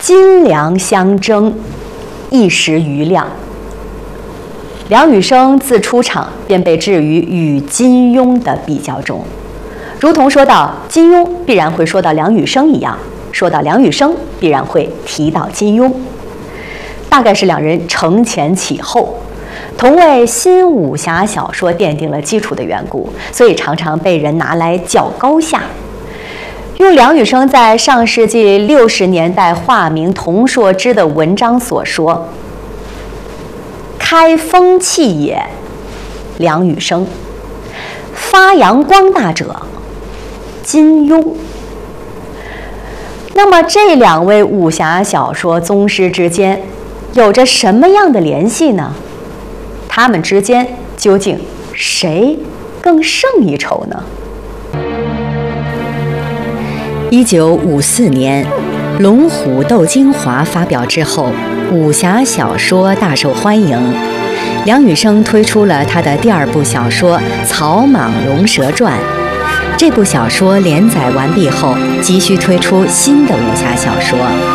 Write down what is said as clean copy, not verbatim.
金梁相争，一时瑜亮。梁羽生自出场便被置于与金庸的比较中，如同说到金庸必然会说到梁羽生一样，说到梁羽生必然会提到金庸。大概是两人承前启后，同为新武侠小说奠定了基础的缘故，所以常常被人拿来较高下。用梁羽生在上世纪60年代化名童硕之的文章所说：“开风气也，梁羽生；发扬光大者，金庸。”那么这两位武侠小说宗师之间有着什么样的联系呢？他们之间究竟谁更胜一筹呢 ？1954年，《龙虎斗精华》发表之后，武侠小说大受欢迎。梁羽生推出了他的第2部小说《草莽龙蛇传》。这部小说连载完毕后，急需推出新的武侠小说。